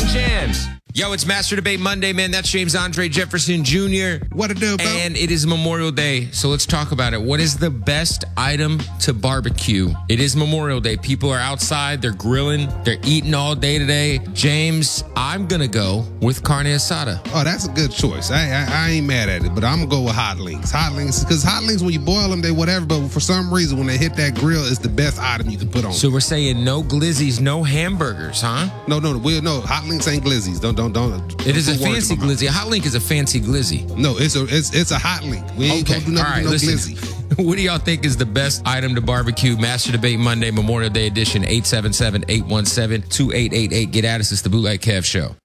jams. Yo, it's Master Debate Monday, man. That's James Andre Jefferson Jr. What it do, bro? And it is Memorial Day, so let's talk about it. What is the best item to barbecue? It is Memorial Day. People are outside, they're grilling, they're eating all day today. James, I'm gonna go with carne asada. Oh, that's a good choice. I ain't mad at it, but I'm gonna go with hot links. Hot links, because hot links, when you boil them, they whatever, but for some reason, when they hit that grill, it's the best item you can put on. So we're saying no glizzies, no hamburgers, huh? No, hot links ain't glizzies. Don't. It is a fancy glizzy. A hot link is a fancy glizzy. No, it's a hot link. We ain't gonna do nothing with no glizzy. What do y'all think is the best item to barbecue? Master Debate Monday, Memorial Day edition, 877-817-2888. Get at us. It's the Bootleg Kev Show.